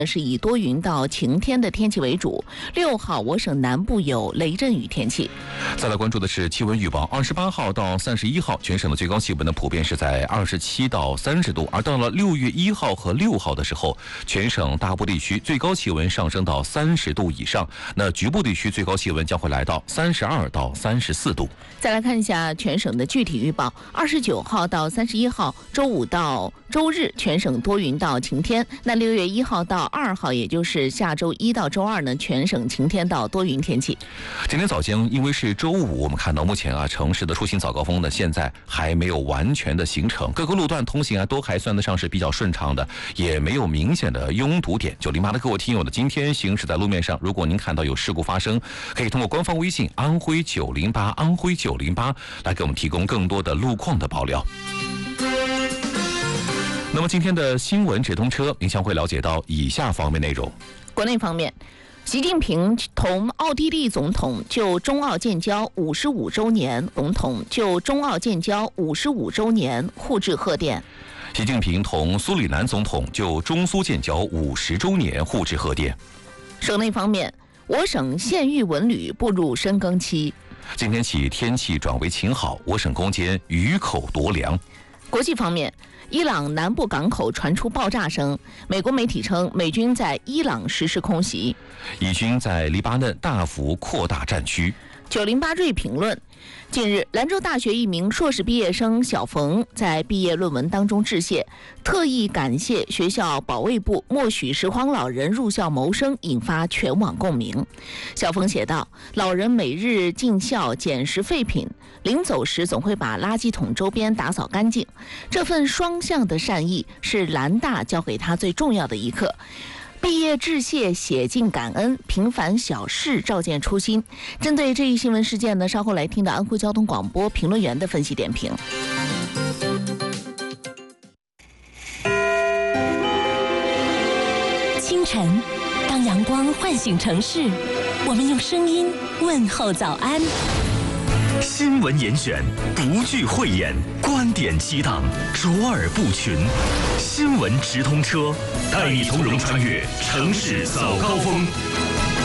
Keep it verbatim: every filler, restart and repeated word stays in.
是以多云到晴天的天气为主。六号我省南部有雷阵雨天气。 再来关注的是气温预报，二十八号到三十一号，全省的最高气温呢普遍是在二十七到三十度，而到了六月一号和六号的时候，全省大部地区最高气温上升到三十度以上，那局部地区最高气温将会来到三十二到三十四度。 再来看一下全省的具体预报，二十九号到三十一号，周五到周日全省多云到晴天。那六月一号到二号，也就是下周一到周二呢，全省晴天到多云天气。 今天早间因为是周五，我们看到目前啊城市的出行早高峰呢，现在还没有完全的形成，各个路段通行啊都还算得上是比较顺畅的，也没有明显的拥堵点。九零八的各位听友呢，今天行驶在路面上，如果您看到有事故发生，可以通过官方微信安徽九零八安徽九零八来给我们提供更多的路况的爆料。那么今天的新闻直通车，您将会了解到以下方面内容。 国内方面，习近平同奥地利总统就中奥建交五十五周年，总统就中奥建交五十五周年互致贺电。 习近平同苏里南总统就中苏建交五十周年互致贺电。 省内方面，我省县域文旅步入深耕期。 今天起天气转为晴好，我省攻坚雨口夺粮。 国际方面，伊朗南部港口传出爆炸声，美国媒体称美军在伊朗实施空袭。 以军在黎巴嫩大幅扩大战区。 九零八瑞评论，近日，兰州大学一名硕士毕业生小冯在毕业论文当中致谢，特意感谢学校保卫部默许拾荒老人入校谋生，引发全网共鸣。小冯写道：“老人每日进校捡拾废品，临走时总会把垃圾桶周边打扫干净。这份双向的善意是兰大教给他最重要的一课。”毕业致谢，写尽感恩，平凡小事照见初心。针对这一新闻事件呢，稍后来听到安徽交通广播评论员的分析点评。 清晨，当阳光唤醒城市，我们用声音问候早安。 新闻严选，不惧讳言，观点激荡，卓尔不群。新闻直通车，带你从容穿越城市早高峰。